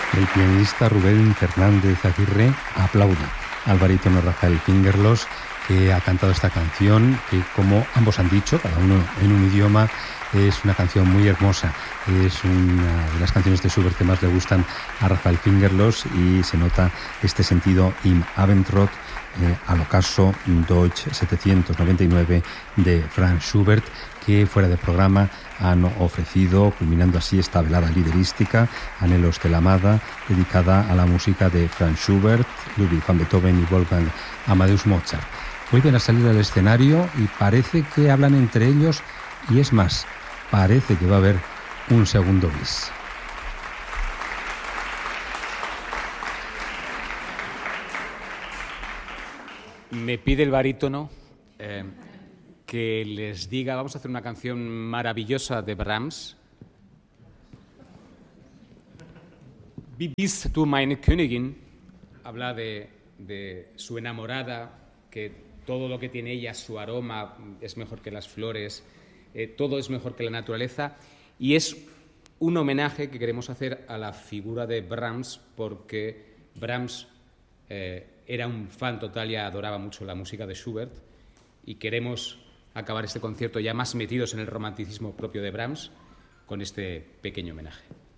El pianista Rubén Fernández Aguirre aplaude al barítono Rafael Fingerlos, que ha cantado esta canción, que como ambos han dicho, cada uno en un idioma, es una canción muy hermosa. Es una de las canciones de Schubert que más le gustan a Rafael Fingerlos y se nota este sentido im Abendrot al ocaso Deutsch 799 de Franz Schubert, que fuera de programa han ofrecido, culminando así esta velada liderística, Anhelos de la Amada, dedicada a la música de Franz Schubert, Ludwig van Beethoven y Wolfgang Amadeus Mozart. Vuelven a salir al escenario y parece que hablan entre ellos, y es más, parece que va a haber un segundo bis. Me pide el barítono que les diga, vamos a hacer una canción maravillosa de Brahms. Wie bist du meine Königin? Habla de su enamorada, que todo lo que tiene ella, su aroma, es mejor que las flores, todo es mejor que la naturaleza, y es un homenaje que queremos hacer a la figura de Brahms, porque Brahms era un fan total y adoraba mucho la música de Schubert, y queremos acabar este concierto ya más metidos en el romanticismo propio de Brahms con este pequeño homenaje.